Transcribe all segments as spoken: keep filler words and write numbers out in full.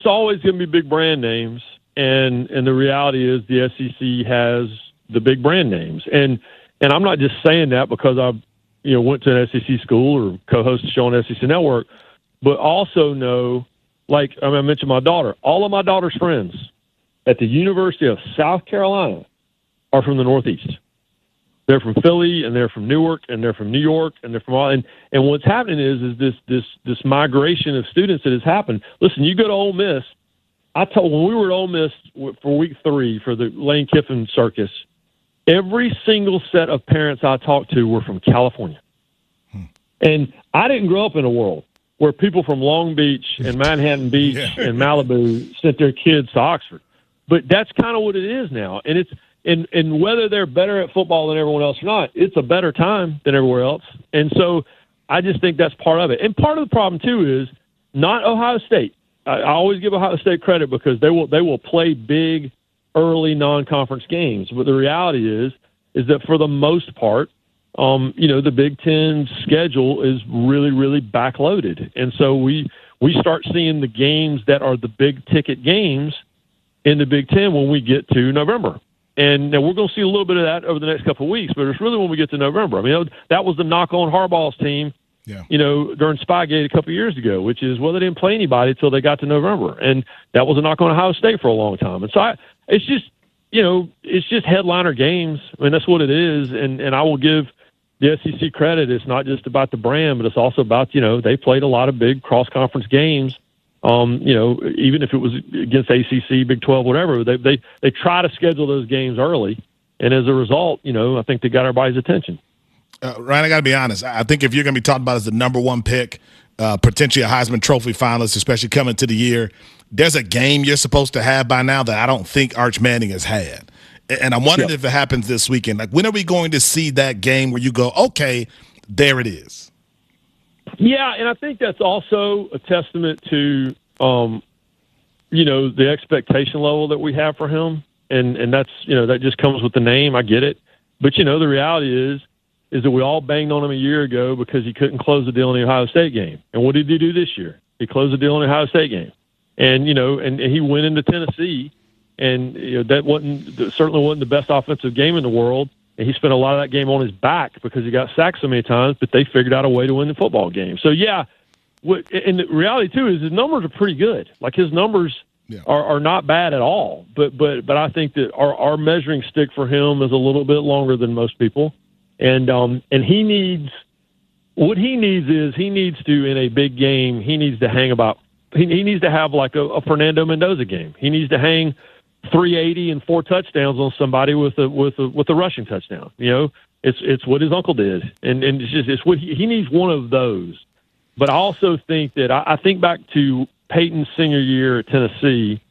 always going to be big brand names, and and the reality is the S E C has the big brand names, and and I'm not just saying that because I, you know, went to an S E C school or co-hosted a show on S E C Network, but also know, like I, mean, I mentioned my daughter, all of my daughter's friends at the University of South Carolina are from the Northeast. They're from Philly, and they're from Newark, and they're from New York, and they're from all. And, and what's happening is is this this this migration of students that has happened. Listen, you go to Ole Miss. I told when we were at Ole Miss for week three for the Lane Kiffin Circus, every single set of parents I talked to were from California, hmm. and I didn't grow up in a world where people from Long Beach and Manhattan Beach yeah. and Malibu sent their kids to Oxford. But that's kind of what it is now, and it's. And, and whether they're better at football than everyone else or not, it's a better time than everywhere else. And so I just think that's part of it. And part of the problem, too, is not Ohio State. I, I always give Ohio State credit because they will they will play big, early non-conference games. But the reality is is that for the most part, um, you know, the Big Ten schedule is really, really backloaded. And so we we start seeing the games that are the big-ticket games in the Big Ten when we get to November. And we're going to see a little bit of that over the next couple of weeks, but it's really when we get to November. I mean, that was the knock on Harbaugh's team, yeah. you know, during Spygate a couple of years ago, which is, well, they didn't play anybody until they got to November. And that was a knock on Ohio State for a long time. And so I, it's just, you know, it's just headliner games. I mean, that's what it is. And, and I will give the S E C credit. It's not just about the brand, but it's also about, you know, they played a lot of big cross-conference games. Um, you know, even if it was against A C C, Big twelve, whatever, they they they try to schedule those games early, and as a result, you know, I think they got everybody's attention. Uh, Ryan, I got to be honest. I think if you're going to be talked about as the number one pick, uh, potentially a Heisman Trophy finalist, especially coming to the year, there's a game you're supposed to have by now that I don't think Arch Manning has had, and I'm wondering yep. if it happens this weekend. Like, when are we going to see that game where you go, okay, there it is? Yeah, and I think that's also a testament to, um, you know, the expectation level that we have for him, and and that's, you know, that just comes with the name. I get it, but you know, the reality is is that we all banged on him a year ago because he couldn't close the deal in the Ohio State game. And what did he do this year? He closed the deal in the Ohio State game, and you know, and, and he went into Tennessee, and you know that wasn't certainly wasn't the best offensive game in the world. And he spent a lot of that game on his back because he got sacked so many times, but they figured out a way to win the football game. So, yeah, what, and the reality, too, is his numbers are pretty good. Like, his numbers yeah. are, are not bad at all. But but but I think that our, our measuring stick for him is a little bit longer than most people. And um and he needs – what he needs is he needs to, in a big game, he needs to hang about – he he needs to have like a, a Fernando Mendoza game. He needs to hang – three eighty and four touchdowns on somebody with a with a with a rushing touchdown. You know, it's it's what his uncle did, and and it's just it's what he, he needs one of those. But I also think that I, I think back to Peyton's senior year at Tennessee,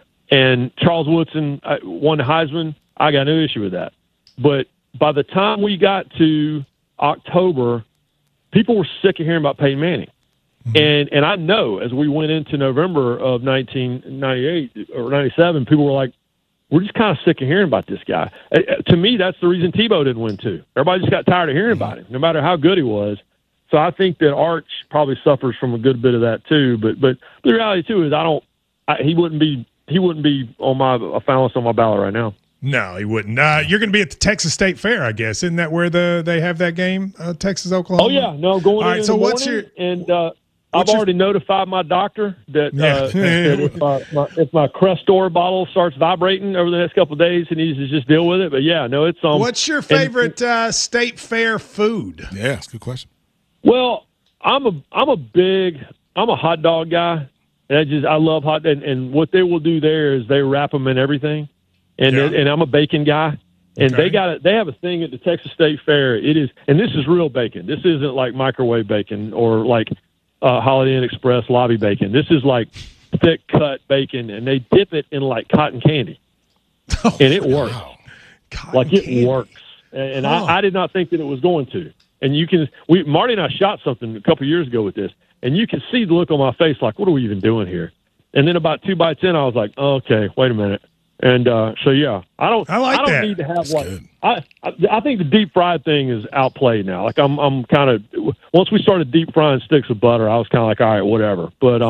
and Charles Woodson won the Heisman. I got no issue with that. But by the time we got to October, people were sick of hearing about Peyton Manning. And and I know as we went into November of nineteen ninety-eight or ninety-seven, people were like, we're just kind of sick of hearing about this guy. Uh, to me, that's the reason Tebow didn't win, too. Everybody just got tired of hearing about him, no matter how good he was. So I think that Arch probably suffers from a good bit of that, too. But but the reality, too, is I don't I, he wouldn't be he wouldn't be on my a finalist on my ballot right now. No, he wouldn't. Uh, you're going to be at the Texas State Fair, I guess. Isn't that where the they have that game, uh, Texas, Oklahoma? Oh, yeah. No, going All in right, in so the what's morning, your and uh, I've your, already notified my doctor that, yeah. uh, that if, my, my, if my Crestor bottle starts vibrating over the next couple of days, he needs to just deal with it. But, yeah, no, it's um. What's your favorite and, uh, State Fair food? Yeah, that's a good question. Well, I'm a I'm a big I'm a hot dog guy. And I just I love hot and, and what they will do there is they wrap them in everything, and yeah. and I'm a bacon guy. And okay. they got it. They have a thing at the Texas State Fair. It is, and this is real bacon. This isn't like microwave bacon or like uh, Holiday Inn Express lobby bacon. This is like thick cut bacon, and they dip it in like cotton candy, oh, and it works. Wow. Like it candy. works. And, and oh. I, I did not think that it was going to. And you can, we Marty and I shot something a couple years ago with this, and you can see the look on my face, like, what are we even doing here? And then about two bites in, I was like, oh, okay, wait a minute. And uh, so, yeah, I don't. I like I don't that. need to have That's like. good. I, I I think the deep fried thing is outplayed now. Like I'm I'm kind of once we started deep frying sticks of butter, I was kind of like, all right, whatever. But um,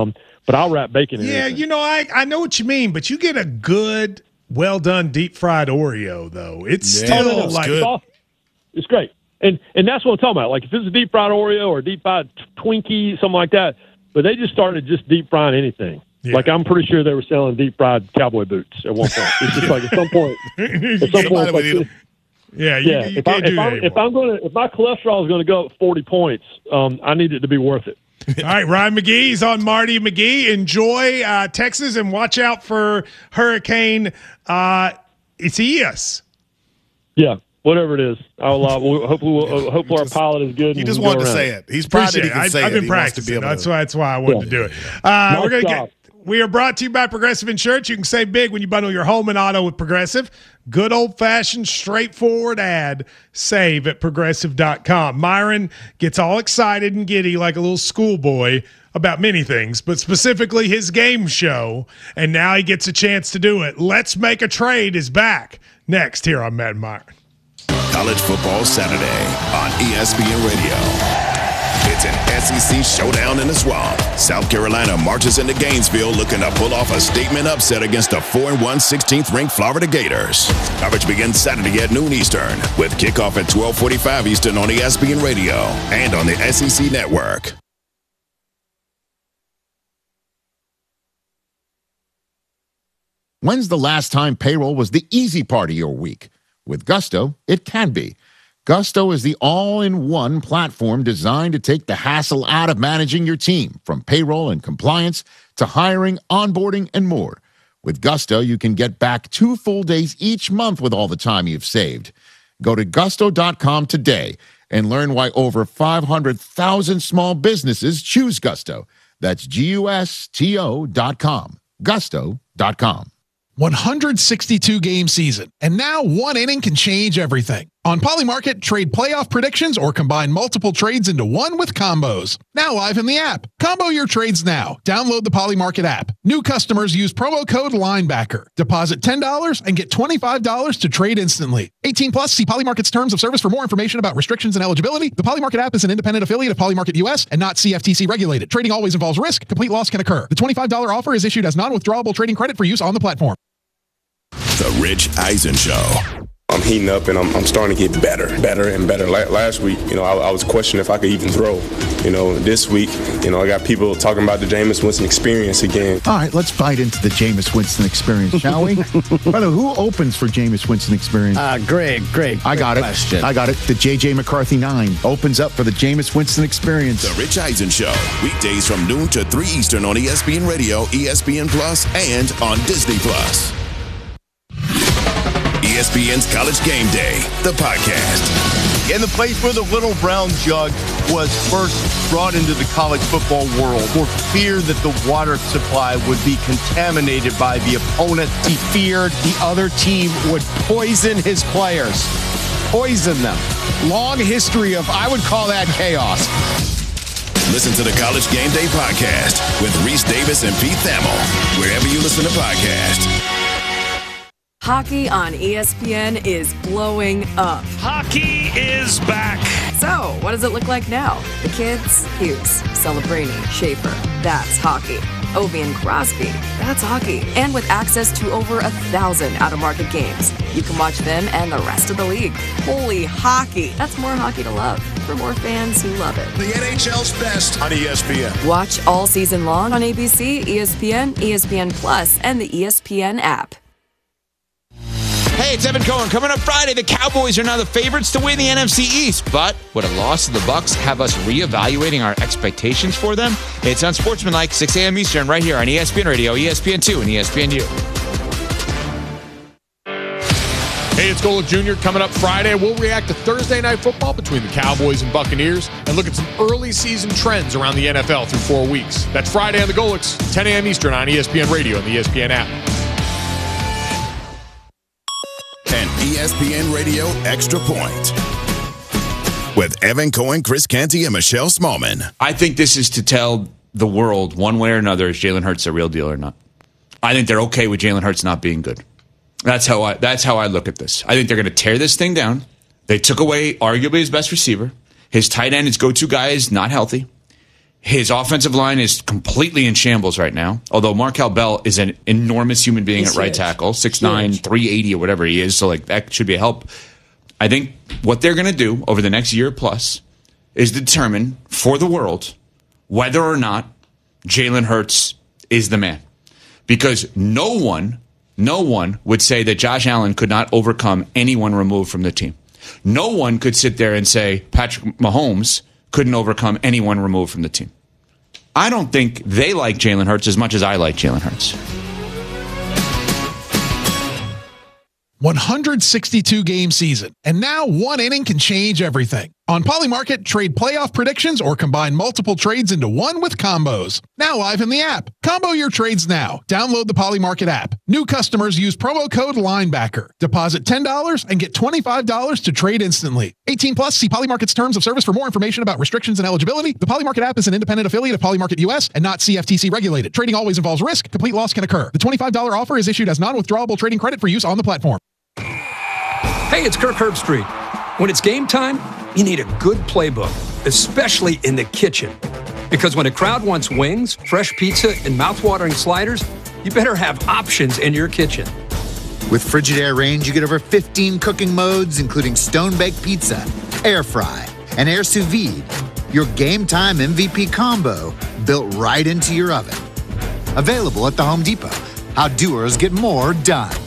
but I'll wrap bacon in Yeah, anything. you know, I, I know what you mean, but you get a good, well done deep fried Oreo though. It's Yeah, still it's like good. It's, awesome. It's great. And and that's what I'm talking about. Like if it's a deep fried Oreo or a deep fried Twinkie, something like that. But they just started just deep frying anything. Yeah. Like I'm pretty sure they were selling deep fried cowboy boots at one point. It's just like at some point. At some Somebody point, would it's eat like, 'em. yeah, you, yeah. you If, I, can't do if, that I'm, anymore. if I'm going to, if my cholesterol is going to go up forty points, um, I need it to be worth it. All right, Ryan McGee's on Marty McGee. Enjoy uh, Texas and watch out for Hurricane uh, Isaias. Yeah. Whatever it is, I'll uh, we'll, hopefully, we'll, uh, hopefully our pilot is good. He and just we can wanted go to around say it. He's proud that he Appreciate can it. I, say I've it. been He wants to be practicing. able to- That's why. That's why I wanted Yeah. to do it. Uh, we're gonna job. get. We are brought to you by Progressive Insurance. You can save big when you bundle your home and auto with Progressive. Good old fashioned, straightforward ad. Save at progressive dot com. Myron gets all excited and giddy like a little schoolboy about many things, but specifically his game show. And now he gets a chance to do it. Let's Make a Trade is back next here on Matt and Myron. College Football Saturday on E S P N Radio. It's an S E C showdown in the swamp. South Carolina marches into Gainesville looking to pull off a statement upset against the four and one sixteenth ranked Florida Gators. Coverage begins Saturday at noon Eastern with kickoff at twelve forty-five Eastern on E S P N Radio and on the S E C Network. When's the last time payroll was the easy part of your week? With Gusto, it can be. Gusto is the all-in-one platform designed to take the hassle out of managing your team, from payroll and compliance to hiring, onboarding, and more. With Gusto, you can get back two full days each month with all the time you've saved. Go to gusto dot com today and learn why over five hundred thousand small businesses choose Gusto. That's G U S T O dot com. gusto dot com. one hundred sixty-two game season, and now one inning can change everything. On Polymarket, trade playoff predictions or combine multiple trades into one with combos. Now live in the app. Combo your trades now. Download the Polymarket app. New customers use promo code LINEBACKER. Deposit ten dollars and get twenty-five dollars to trade instantly. eighteen plus, see Polymarket's terms of service for more information about restrictions and eligibility. The Polymarket app is an independent affiliate of Polymarket U S and not C F T C regulated. Trading always involves risk. Complete loss can occur. The twenty-five dollars offer is issued as non-withdrawable trading credit for use on the platform. The Rich Eisen Show. I'm heating up and I'm, I'm starting to get better, better and better. La- last week, you know, I, I was questioning if I could even throw. You know, this week, you know, I got people talking about the Jameis Winston experience again. All right, let's bite into the Jameis Winston experience, shall we? By the way, who opens for Jameis Winston experience? Uh, Greg, Greg. I got it. Question. I got it. The J J McCarthy nine opens up for the Jameis Winston experience. The Rich Eisen Show. Weekdays from noon to three Eastern on E S P N Radio, E S P N Plus, and on Disney Plus. E S P N's College Game Day, the podcast. In the place where the little brown jug was first brought into the college football world for fear that the water supply would be contaminated by the opponent. He feared the other team would poison his players. Poison them. Long history of, I would call that chaos. Listen to the College Game Day podcast with Reese Davis and Pete Thamel, wherever you listen to podcasts. Hockey on E S P N is blowing up. Hockey is back. So, what does it look like now? The kids? Hughes, Celebrini, Schaefer. That's hockey. Ovi and Crosby. That's hockey. And with access to over a thousand out-of-market games, you can watch them and the rest of the league. Holy hockey. That's more hockey to love for more fans who love it. The N H L's best on E S P N. Watch all season long on A B C, E S P N, E S P N Plus, and the E S P N app. Hey, it's Evan Cohen. Coming up Friday, the Cowboys are now the favorites to win the N F C East. But would a loss to the Bucs have us reevaluating our expectations for them? It's Unsportsmanlike, six a.m. Eastern, right here on E S P N Radio, E S P N two, and E S P N U. Hey, it's Golick Junior Coming up Friday, we'll react to Thursday Night Football between the Cowboys and Buccaneers and look at some early season trends around the N F L through four weeks. That's Friday on the Golicks, ten a.m. Eastern on E S P N Radio and the E S P N app. And E S P N Radio Extra Point with Evan Cohen, Chris Canty, and Michelle Smallman. I think this is to tell the world one way or another, is Jalen Hurts a real deal or not? I think they're okay with Jalen Hurts not being good. That's how I that's how I look at this. I think they're going to tear this thing down. They took away arguably his best receiver. His tight end, his go-to guy, is not healthy. His offensive line is completely in shambles right now, although Markel Bell is an enormous human being He's at right huge. tackle, six nine, three eighty or whatever he is, so like that should be a help. I think what they're going to do over the next year plus is determine for the world whether or not Jalen Hurts is the man. Because no one, no one would say that Josh Allen could not overcome anyone removed from the team. No one could sit there and say Patrick Mahomes couldn't overcome anyone removed from the team. I don't think they like Jalen Hurts as much as I like Jalen Hurts. one hundred sixty-two game season, and now one inning can change everything. On Polymarket, trade playoff predictions or combine multiple trades into one with combos. Now live in the app. Combo your trades now. Download the Polymarket app. New customers use promo code LINEBACKER. Deposit ten dollars and get twenty-five dollars to trade instantly. eighteen plus, see Polymarket's terms of service for more information about restrictions and eligibility. The Polymarket app is an independent affiliate of Polymarket U S and not C F T C regulated. Trading always involves risk. Complete loss can occur. The twenty-five dollars offer is issued as non-withdrawable trading credit for use on the platform. Hey, it's Kirk Herbstreit. When it's game time, you need a good playbook, especially in the kitchen. Because when a crowd wants wings, fresh pizza, and mouthwatering sliders, you better have options in your kitchen. With Frigidaire Range, you get over fifteen cooking modes, including stone-baked pizza, air fry, and air sous vide. Your game time M V P combo built right into your oven. Available at the Home Depot. How doers get more done.